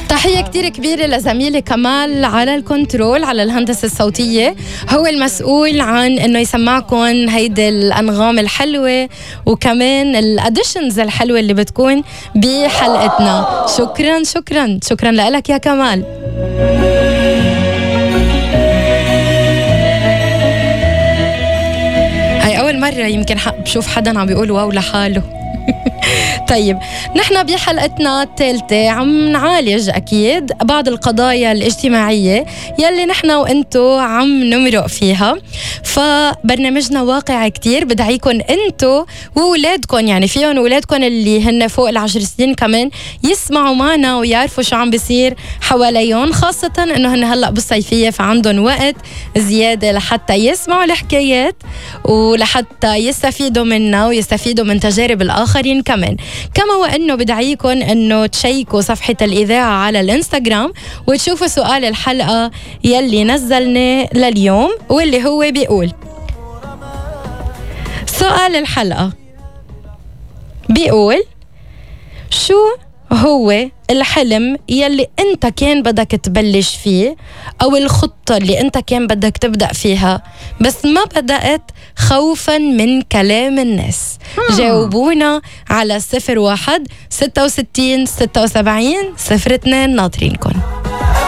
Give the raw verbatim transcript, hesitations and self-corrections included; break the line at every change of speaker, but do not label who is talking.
تحية كتير كبيرة لزميلي كمال على الكنترول، على الهندسة الصوتية. هو المسؤول عن انه يسمعكم هيدي الانغام الحلوة وكمان الاديشنز الحلوة اللي بتكون بحلقتنا. شكرا شكرا شكرا لك يا كمال. هاي اول مرة يمكن بشوف حدا عم بيقول واو لحاله. طيب، نحن بحلقتنا الثالثة عم نعالج أكيد بعض القضايا الاجتماعية يلي نحن وإنتو عم نمرق فيها. فبرنامجنا واقعي كتير، بدعيكم إنتو وولادكم، يعني فيهم ولادكم اللي هن فوق العشر سنين كمان يسمعوا معنا ويعرفوا شو عم بيصير حواليهم، خاصة إنه هن هلأ بالصيفية فعندهم وقت زيادة لحتى يسمعوا الحكايات ولحتى يستفيدوا منها ويستفيدوا من تجارب الآخرين كمان. كما وأنه بدعيكم أنه تشيكوا صفحة الإذاعة على الإنستغرام وتشوفوا سؤال الحلقة يلي نزلنا لليوم، واللي هو بيقول سؤال الحلقة بيقول: شو هو الحلم يلي انت كان بدك تبلش فيه، او الخطة اللي انت كان بدك تبدأ فيها بس ما بدأت خوفا من كلام الناس؟ جاوبونا على صفر واحد ستة وستين ستة وسبعين صفر اثنين، ناطرينكم.